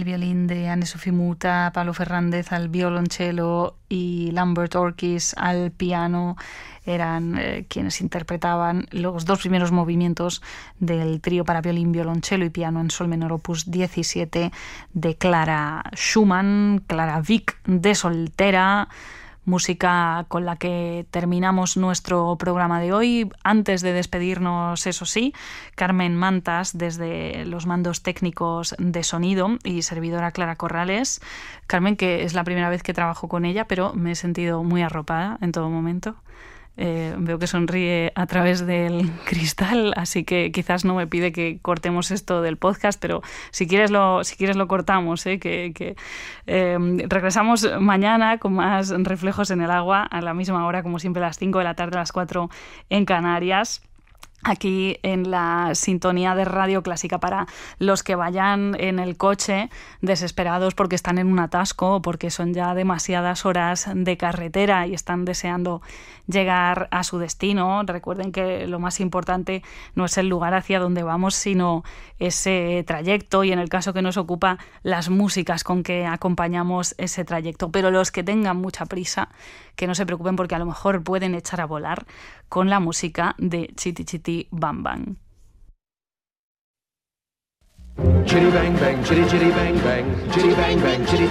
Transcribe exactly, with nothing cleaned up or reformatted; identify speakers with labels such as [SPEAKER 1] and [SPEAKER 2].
[SPEAKER 1] el violín de Anne-Sophie Muta, Pablo Fernández al violonchelo y Lambert Orkis al piano eran eh, quienes interpretaban los dos primeros movimientos del trío para violín, violonchelo y piano en sol menor opus diecisiete de Clara Schumann, Clara Wieck de soltera. Música con la que terminamos nuestro programa de hoy. Antes de despedirnos, eso sí, Carmen Mantas desde los mandos técnicos de sonido y servidora Clara Corrales. Carmen, que es la primera vez que trabajo con ella, pero me he sentido muy arropada en todo momento. Eh, veo que sonríe a través del cristal, así que quizás no me pide que cortemos esto del podcast, pero si quieres lo, si quieres lo cortamos, ¿eh? que, que eh, regresamos mañana con más Reflejos en el Agua a la misma hora, como siempre, a las cinco de la tarde, a las cuatro en Canarias. Aquí en la sintonía de Radio Clásica para los que vayan en el coche desesperados porque están en un atasco o porque son ya demasiadas horas de carretera y están deseando llegar a su destino. Recuerden que lo más importante no es el lugar hacia donde vamos, sino ese trayecto y, en el caso que nos ocupa, las músicas con que acompañamos ese trayecto. Pero los que tengan mucha prisa, que no se preocupen porque a lo mejor pueden echar a volar con la música de Chitty Chitty Bang Bang.
[SPEAKER 2] Chitty bang bang, chitty chitty bang bang, chitty bang bang, chitty